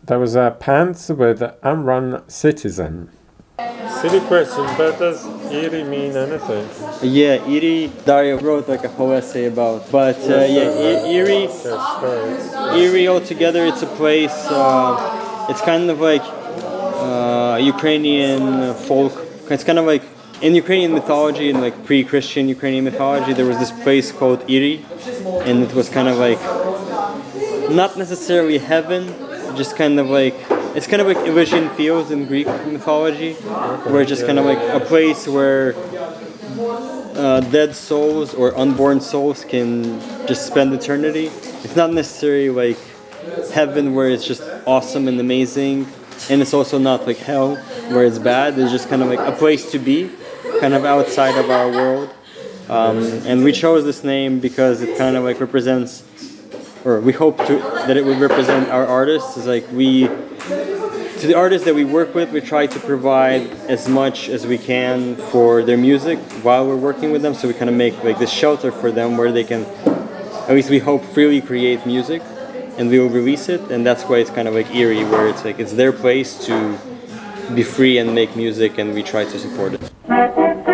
There was a pants with Amran Citizen. Silly question, but does Erie mean anything? Yeah, Erie, Dario wrote like a whole essay about. But Erie, Erie altogether, it's a place. It's kind of like Ukrainian folk. It's kind of like in Ukrainian mythology and like pre-Christian Ukrainian mythology, there was this place called Erie, and it was kind of like not necessarily heaven, just kind of like it's kind of like Elysian Fields in Greek mythology, where it's just kind of like a place where dead souls or unborn souls can just spend eternity. It's not necessarily like heaven where it's just awesome and amazing, and it's also not like hell where it's bad. It's just kind of like a place to be, kind of outside of our world. And we chose this name because it kind of like represents, or we hope that it would represent our artists. It's like to the artists that we work with, we try to provide as much as we can for their music while we're working with them. So we kind of make like this shelter for them where they can, at least we hope, freely create music, and we will release it. And that's why it's kind of like Erie, where it's like it's their place to be free and make music, and we try to support it.